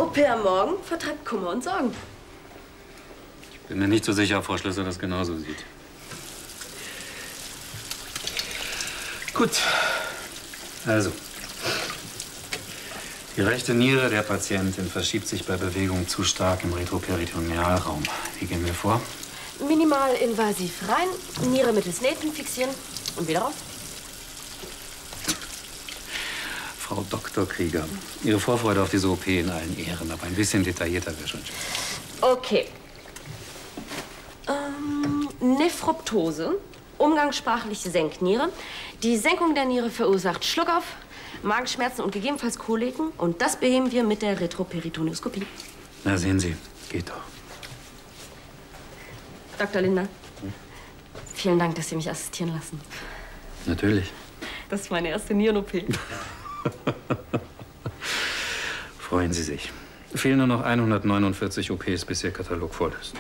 OP am Morgen vertreibt Kummer und Sorgen. Ich bin mir nicht so sicher, ob Frau Schlösser das genauso sieht. Gut. Also. Die rechte Niere der Patientin verschiebt sich bei Bewegung zu stark im Retroperitonealraum. Wie gehen wir vor? Minimal invasiv rein, Niere mittels Nähten fixieren und wieder raus. Frau Dr. Krieger, Ihre Vorfreude auf diese OP in allen Ehren, aber ein bisschen detaillierter wäre schon schön. Okay. Nephroptose, umgangssprachlich Senkniere. Die Senkung der Niere verursacht Schluckauf, Magenschmerzen und gegebenenfalls Koliken. Und das beheben wir mit der Retroperitoneoskopie. Na, sehen Sie, geht doch. Dr. Lindner, vielen Dank, dass Sie mich assistieren lassen. Natürlich. Das ist meine erste Nieren-OP. Freuen Sie sich. Fehlen nur noch 149 OPs, bis Ihr Katalog voll ist.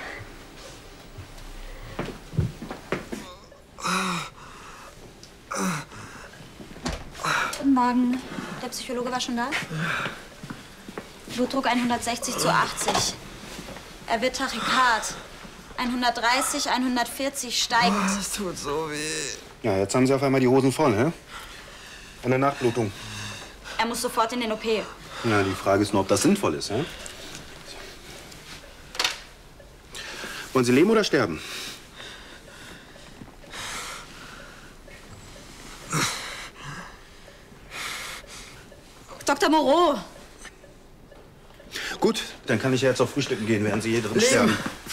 Guten Morgen. Der Psychologe war schon da? Blutdruck 160 zu 80. Er wird Tachykard. 130, 140 steigend. Oh, das tut so weh. Ja, jetzt haben Sie auf einmal die Hosen voll, hä? Eine Nachblutung. Er muss sofort in den OP. Ja, die Frage ist nur, ob das sinnvoll ist, hä? Wollen Sie leben oder sterben? Dr. Moreau! Gut, dann kann ich ja jetzt auf Frühstücken gehen, während Sie hier drin sterben.